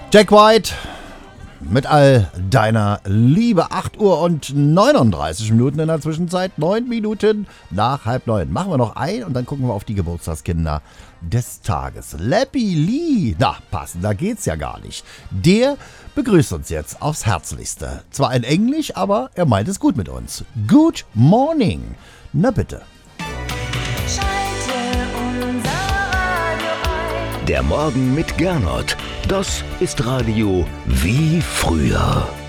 Jack White mit all deiner Liebe. 8 Uhr und 39 Minuten in der Zwischenzeit. 9 Minuten nach 8:30. Machen wir noch ein und dann gucken wir auf die Geburtstagskinder des Tages. Lappy Lee, na passender geht's ja gar nicht. Der begrüßt uns jetzt aufs Herzlichste. Zwar in Englisch, aber er meint es gut mit uns. Good morning. Na bitte. Der Morgen mit Gernot. Das ist Radio wie früher.